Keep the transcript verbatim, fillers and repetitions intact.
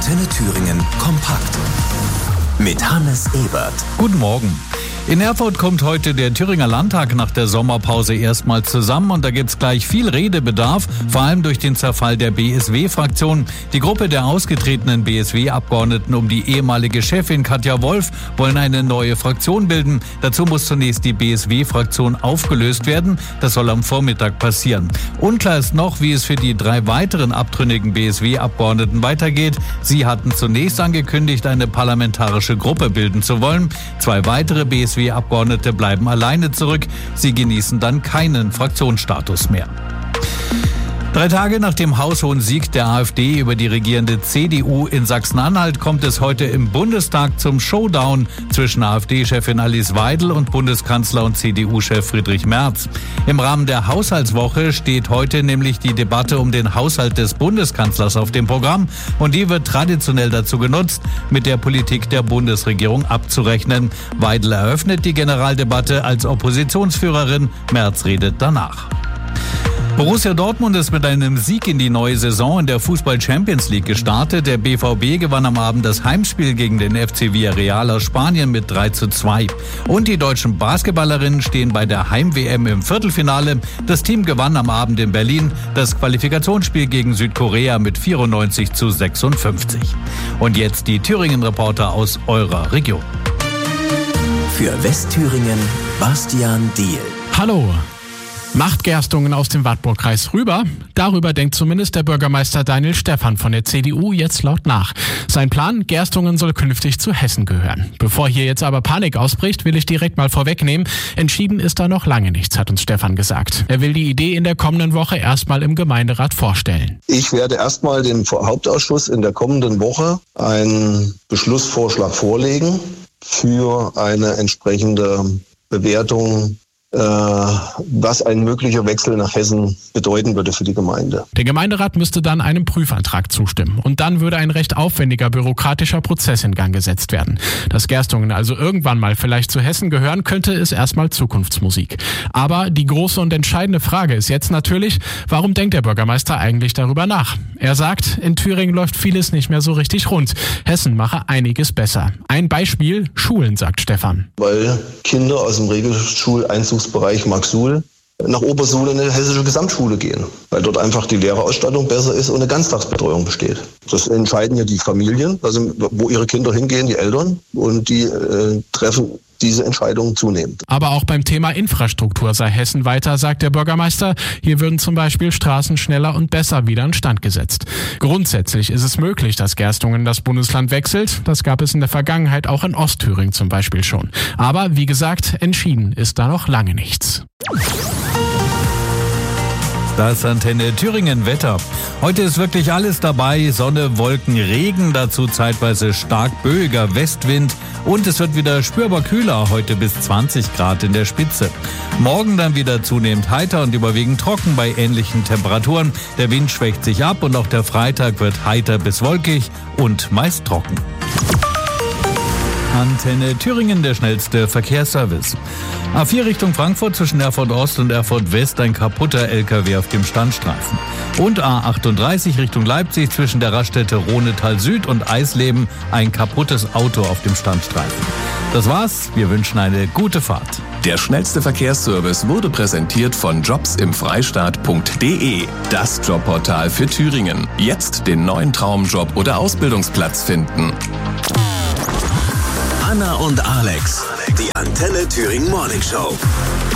Antenne Thüringen kompakt mit Hannes Ebert. Guten Morgen. In Erfurt kommt heute der Thüringer Landtag nach der Sommerpause erstmal zusammen und da gibt's gleich viel Redebedarf, vor allem durch den Zerfall der B S W-Fraktion. Die Gruppe der ausgetretenen B S W-Abgeordneten um die ehemalige Chefin Katja Wolf wollen eine neue Fraktion bilden. Dazu muss zunächst die B S W-Fraktion aufgelöst werden. Das soll am Vormittag passieren. Unklar ist noch, wie es für die drei weiteren abtrünnigen B S W-Abgeordneten weitergeht. Sie hatten zunächst angekündigt, eine parlamentarische Gruppe bilden zu wollen. Zwei weitere B S W-Abgeordnete bleiben alleine zurück. Sie genießen dann keinen Fraktionsstatus mehr. Drei Tage nach dem haushohen Sieg der AfD über die regierende C D U in Sachsen-Anhalt kommt es heute im Bundestag zum Showdown zwischen AfD-Chefin Alice Weidel und Bundeskanzler und C D U-Chef Friedrich Merz. Im Rahmen der Haushaltswoche steht heute nämlich die Debatte um den Haushalt des Bundeskanzlers auf dem Programm und die wird traditionell dazu genutzt, mit der Politik der Bundesregierung abzurechnen. Weidel eröffnet die Generaldebatte als Oppositionsführerin, Merz redet danach. Borussia Dortmund ist mit einem Sieg in die neue Saison in der Fußball-Champions League gestartet. Der B V B gewann am Abend das Heimspiel gegen den F C Villarreal aus Spanien mit drei zu zwei. Und die deutschen Basketballerinnen stehen bei der Heim-W M im Viertelfinale. Das Team gewann am Abend in Berlin das Qualifikationsspiel gegen Südkorea mit vierundneunzig zu sechsundfünfzig. Und jetzt die Thüringen-Reporter aus eurer Region. Für Westthüringen Bastian Diehl. Hallo. Macht Gerstungen aus dem Wartburgkreis rüber? Darüber denkt zumindest der Bürgermeister Daniel Stephan von der C D U jetzt laut nach. Sein Plan, Gerstungen soll künftig zu Hessen gehören. Bevor hier jetzt aber Panik ausbricht, will ich direkt mal vorwegnehmen, entschieden ist da noch lange nichts, hat uns Stephan gesagt. Er will die Idee in der kommenden Woche erstmal im Gemeinderat vorstellen. Ich werde erstmal dem Hauptausschuss in der kommenden Woche einen Beschlussvorschlag vorlegen für eine entsprechende Bewertung, was ein möglicher Wechsel nach Hessen bedeuten würde für die Gemeinde. Der Gemeinderat müsste dann einem Prüfantrag zustimmen und dann würde ein recht aufwendiger bürokratischer Prozess in Gang gesetzt werden. Dass Gerstungen also irgendwann mal vielleicht zu Hessen gehören könnte, ist erstmal Zukunftsmusik. Aber die große und entscheidende Frage ist jetzt natürlich, warum denkt der Bürgermeister eigentlich darüber nach? Er sagt, in Thüringen läuft vieles nicht mehr so richtig rund. Hessen mache einiges besser. Ein Beispiel, Schulen, sagt Stephan. Weil Kinder aus dem Regelschuleinzugsbereich Max-Suhl nach Obersuhl in eine hessische Gesamtschule gehen, weil dort einfach die Lehrerausstattung besser ist und eine Ganztagsbetreuung besteht. Das entscheiden ja die Familien, also wo ihre Kinder hingehen, die Eltern, und die äh, treffen diese Entscheidungen zunehmend. Aber auch beim Thema Infrastruktur sei Hessen weiter, sagt der Bürgermeister. Hier würden zum Beispiel Straßen schneller und besser wieder instand gesetzt. Grundsätzlich ist es möglich, dass Gerstungen das Bundesland wechselt. Das gab es in der Vergangenheit auch in Ostthüringen zum Beispiel schon. Aber wie gesagt, entschieden ist da noch lange nichts. Das Antenne Thüringen Wetter. Heute ist wirklich alles dabei. Sonne, Wolken, Regen, dazu zeitweise stark böiger Westwind und es wird wieder spürbar kühler, heute bis zwanzig Grad in der Spitze. Morgen dann wieder zunehmend heiter und überwiegend trocken bei ähnlichen Temperaturen. Der Wind schwächt sich ab und auch der Freitag wird heiter bis wolkig und meist trocken. Antenne Thüringen, der schnellste Verkehrsservice. A vier Richtung Frankfurt zwischen Erfurt Ost und Erfurt West ein kaputter L K W auf dem Standstreifen. Und A achtunddreißig Richtung Leipzig zwischen der Raststätte Ronetal Süd und Eisleben ein kaputtes Auto auf dem Standstreifen. Das war's, wir wünschen eine gute Fahrt. Der schnellste Verkehrsservice wurde präsentiert von jobs im freistaat punkt de, das Jobportal für Thüringen. Jetzt den neuen Traumjob oder Ausbildungsplatz finden. Anna und Alex, die Antenne Thüringen Morning Show.